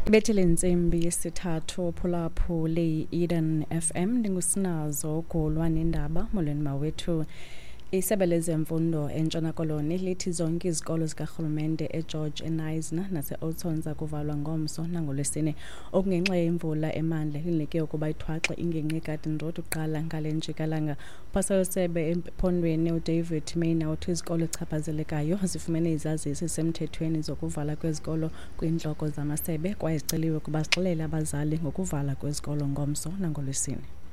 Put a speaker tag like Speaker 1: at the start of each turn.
Speaker 1: Ibethele insimbi yesithathu phulaphula le-Eden FM ndingusinazo golwane indaba molweni mawethu. Isebe lezemfundo eNtshona Koloni lithi zonke izikolo zikarhulumente eGeorge eNisna nase-Oldtshoorns kuvalwa ngomso nangolwesine okungenxa yemvula emandla linike ukuba ithwaxe ingenqi eGarden Road uqala ngale njikalanga. Uphasela sebe ephondweni uDavid Mayna uthi izikolo ezichaphazelekayo zifumene izazisi semthethweni zokuvala kwezikolo kwiintloko zamasebe kwaye ziceliwe ukuba zixelele abazali ngokuvala kwezikolo ngomso nangolwesine.